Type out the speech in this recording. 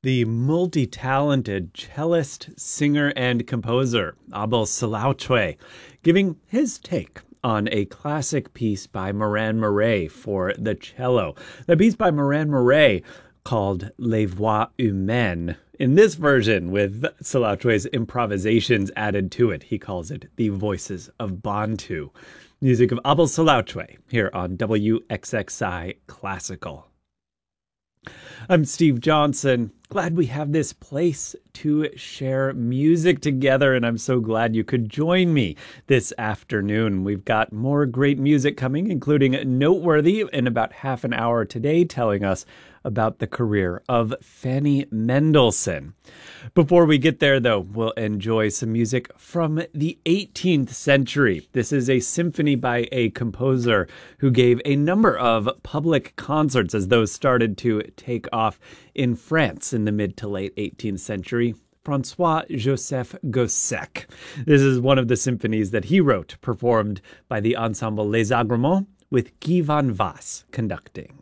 The multi-talented cellist, singer, and composer Abel Salotre, giving his take on a classic piece by Morin Mouret for the cello. The piece by Morin Mouret called Les Voix Humaines. In this version, with Salotre's improvisations added to it, he calls it The Voices of Bantu. Music of Abel Salotre here on WXXI Classical. I'm Steve Johnson. Glad we have this place to share music together, and I'm so glad you could join me this afternoon. We've got more great music coming, including Noteworthy in about half an hour today, telling us about the career of Fanny Mendelssohn. Before we get there, though, we'll enjoy some music from the 18th century. This is a symphony by a composer who gave a number of public concerts as those started to take off in France in the mid to late 18th century. François-Joseph Gossec. This is one of the symphonies that he wrote, performed by the ensemble Les Agremens, with Guy van Vass conducting.